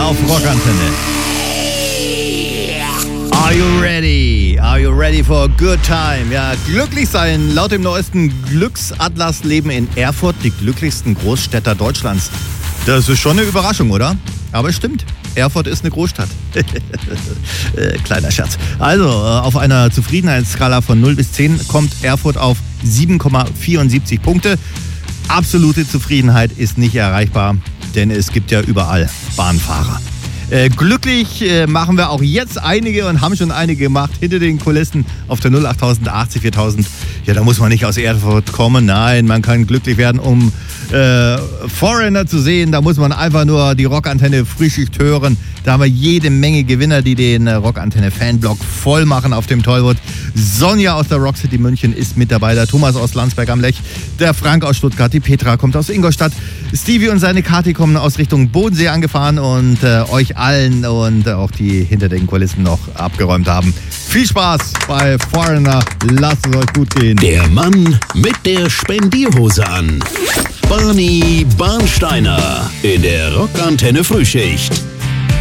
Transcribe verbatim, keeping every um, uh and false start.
auf Rockantenne. Are you ready? Are you ready for a good time? Ja, glücklich sein. Laut dem neuesten Glücksatlas leben in Erfurt die glücklichsten Großstädter Deutschlands. Das ist schon eine Überraschung, oder? Aber es stimmt. Erfurt ist eine Großstadt. Kleiner Scherz. Also, auf einer Zufriedenheitsskala von null bis zehn kommt Erfurt auf sieben Komma vierundsiebzig Punkte. Absolute Zufriedenheit ist nicht erreichbar, denn es gibt ja überall Bahnfahrer. Äh, glücklich äh, machen wir auch jetzt einige und haben schon einige gemacht hinter den Kulissen auf der null acht achtzig viertausend. Ja, da muss man nicht aus Erfurt kommen. Nein, man kann glücklich werden, um äh, Foreigner zu sehen. Da muss man einfach nur die Rockantenne Frühschicht hören. Da haben wir jede Menge Gewinner, die den äh, Rockantenne Fanblock voll machen auf dem Tollwood. Sonja aus der Rock City München ist mit dabei. Der Thomas aus Landsberg am Lech. Der Frank aus Stuttgart. Die Petra kommt aus Ingolstadt. Stevie und seine Kati kommen aus Richtung Bodensee angefahren und äh, euch allen und auch die hinter den Kulissen noch abgeräumt haben. Viel Spaß bei Foreigner. Lasst es euch gut gehen. Der Mann mit der Spendierhose an. Barney Barnsteiner in der Rockantenne Frühschicht.